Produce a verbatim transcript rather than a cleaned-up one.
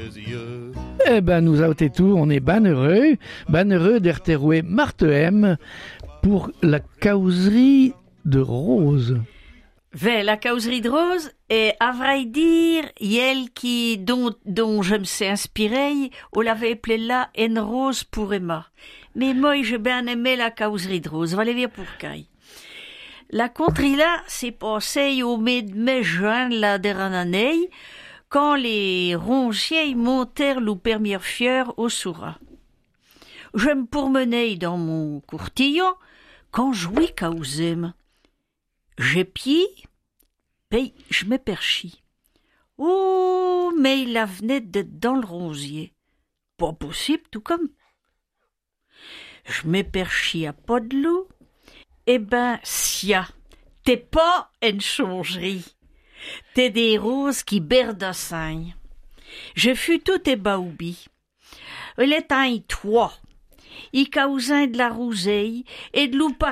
Eh ben, nous a tout, on est ban heureux, ban heureux d'erterouer Marthem pour la causerie de Rose. Ve, la causerie de Rose est, à vrai dire, yelle qui, dont, dont je me sais inspirée, on l'avait appelée là, une rose pour Emma. Mais moi, j'ai bien aimé la causerie de Rose, va les voir pour Caille. La conterie là, c'est passé au mai de mai-juin, la dernière année, quand les ronciers montèrent le premier fieur au Soura. Je me promenais dans mon courtillon, quand je oui causem. J'ai pied, puis je me perchis. Oh, mais il venait d'être dans le rosier. Pas possible, tout comme. Je me perchis à pas de l'eau. Eh ben, sia, t'es pas une songerie. T'es des roses qui berdassagnent. Je fus tout ébaoubi. Il est un toi. Il causait de la roseille et de l'eau